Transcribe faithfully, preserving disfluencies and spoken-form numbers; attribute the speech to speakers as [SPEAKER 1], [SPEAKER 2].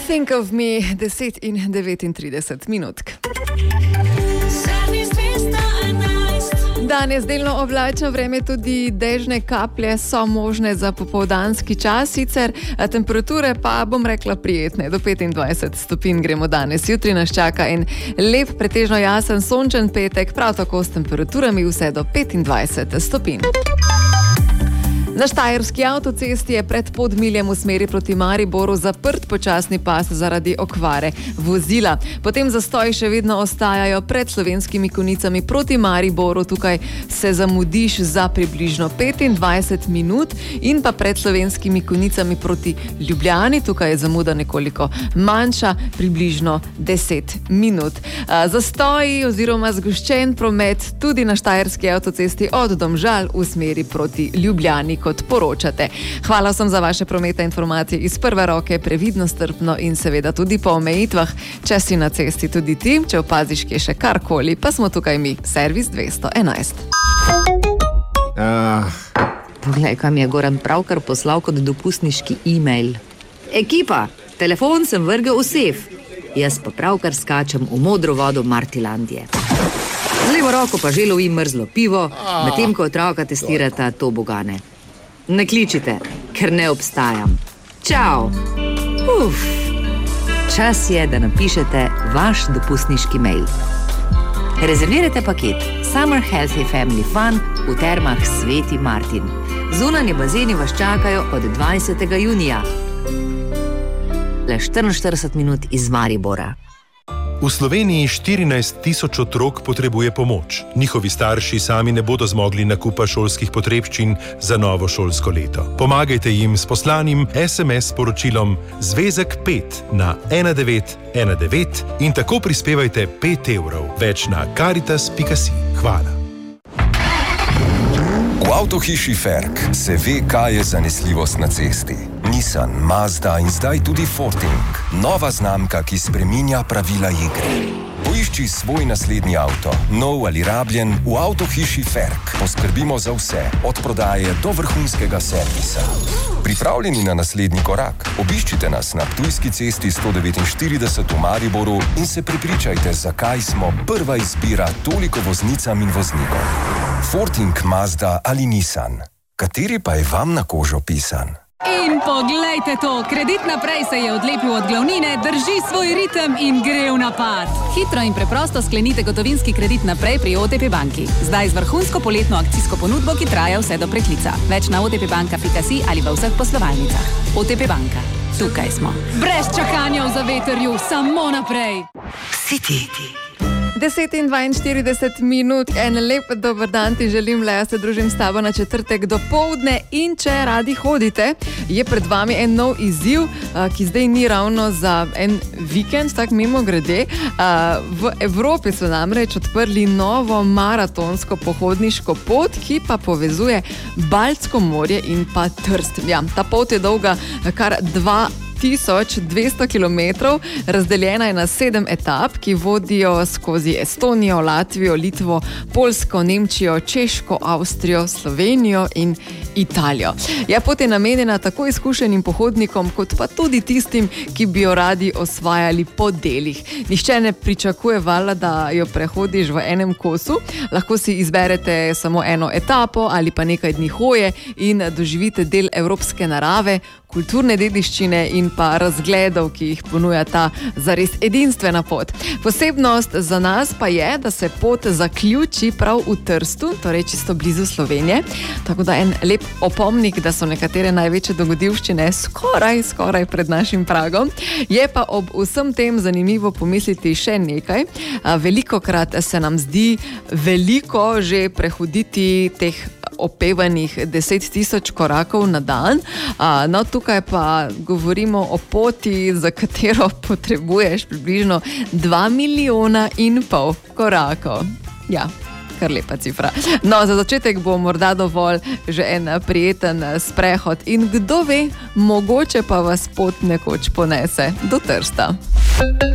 [SPEAKER 1] Think of me, deset in devetintrideset minutk. Danes delno oblačno vreme, tudi dežne kaplje so možne za popoldanski čas, sicer temperature pa, bom rekla, prijetne. Do petindvajset stopinj gremo danes. Jutri nas čaka en lep, pretežno jasen, sončen petek, prav tako s temperaturami vse do petindvajset stopinj. Na štajerski avtocesti je pred Podmiljem v smeri proti Mariboru zaprt počasni pas zaradi okvare vozila. Potem zastoj še vedno ostajajo pred Slovenskimi Konjicami proti Mariboru. Tukaj se zamudiš za približno petindvajset minut in pa pred Slovenskimi Konjicami proti Ljubljani. Tukaj je zamuda nekoliko manjša, približno deset minut. Zastoji oziroma zgoščen promet tudi na štajerski avtocesti od Domžal v smeri proti Ljubljani, kot poročate. Hvala sem za vaše prometne informacije iz prve roke, previdno, strpno in seveda tudi po omejitvah. Če si na cesti tudi ti, če opaziš kje še karkoli, pa smo tukaj mi, servis dvesto enajst.
[SPEAKER 2] Uh.
[SPEAKER 3] Poglej, kam je Goran pravkar poslal kot dopustniški e-mail. Ekipa, telefon sem vrgel v sef. Jaz pa pravkar skačem v modro vodo Martilandije. Z levo roko pa že lovim mrzlo pivo, medtem ko otroka testirata tobogane. Ne kličite, ker ne obstajam. Čau! Uf! Čas je, da napišete vaš dopustniški mail. Rezervirajte paket Summer Healthy Family Fun v termah Sveti Martin. Zunanje bazeni vas čakajo od dvajsetega junija. Le štiriinštirideset minut iz Maribora.
[SPEAKER 4] V Sloveniji štirinajst tisoč otrok potrebuje pomoč. Njihovi starši sami ne bodo zmogli nakupa šolskih potrebščin za novo šolsko leto. Pomagajte jim s poslanim es em es sporočilom Zvezek pet na ena devet ena devet in tako prispevajte pet evrov. Več na karitas pika si. Hvala.
[SPEAKER 5] V avtohiši Ferk se ve, kaj je zanesljivost na cesti. Nissan, Mazda in zdaj tudi Forting. Nova znamka, ki spreminja pravila igre. Poišči svoj naslednji avto, nov ali rabljen, v avtohiši Ferk. Poskrbimo za vse, od prodaje do vrhunskega servisa. Pripravljeni na naslednji korak? Obiščite nas na Ptujski cesti sto devetinštirideset v Mariboru in se prepričajte, zakaj smo prva izbira toliko voznicam in voznikom. Forting, Mazda ali Nissan. Kateri pa je vam na kožo pisan?
[SPEAKER 6] In poglejte to, Kredit naprej se je odlepil od glavnine, drži svoj ritem in gre v napad. Hitro in preprosto sklenite gotovinski kredit naprej pri o te pe banki. Zdaj z vrhunsko poletno akcijsko ponudbo, ki traja vse do preklica. Več na o te pe banka pika si ali v vseh poslovalnicah. o te pe banka. Tukaj smo. Brez čakanja v zavetrju, samo naprej.
[SPEAKER 3] City.
[SPEAKER 1] deset in dvainštirideset minut, en lep dober dan ti želim, Lea, se družim s tabo na četrtek dopoldne in če radi hodite, je pred vami en nov izziv, ki zdaj ni ravno za en vikend, tak mimo grede. V Evropi so namreč odprli novo maratonsko pohodniško pot, ki pa povezuje Baltsko morje in pa Trst. Ja, ta pot je dolga kar dva tisoč dvesto kilometrov, razdeljena je na sedem etap, ki vodijo skozi Estonijo, Latvijo, Litvo, Poljsko, Nemčijo, Češko, Avstrijo, Slovenijo in Italijo. Ja, pot je namenjena tako izkušenim pohodnikom, kot pa tudi tistim, ki bi jo radi osvajali po delih. Nihče ne pričakuje vala, da jo prehodiš v enem kosu. Lahko si izberete samo eno etapo ali pa nekaj dni hoje in doživite del evropske narave, kulturne dediščine in pa razgledov, ki jih ponuja ta zares edinstvena pot. Posebnost za nas pa je, da se pot zaključi prav v Trstu, torej čisto blizu Slovenije. Tako da en lep opomnik, da so nekatere največje dogodivščine skoraj, skoraj pred našim pragom. Je pa ob vsem tem zanimivo pomisliti še nekaj. Velikokrat se nam zdi veliko že prehoditi teh opevanih deset tisoč korakov na dan. No, tukaj pa govorimo o poti, za katero potrebuješ približno dva milijona in pol korakov. Ja, kar lepa cifra. No, za začetek bo morda dovolj že en prijeten sprehod in kdo ve, mogoče pa vas pot nekoč ponese do Trsta.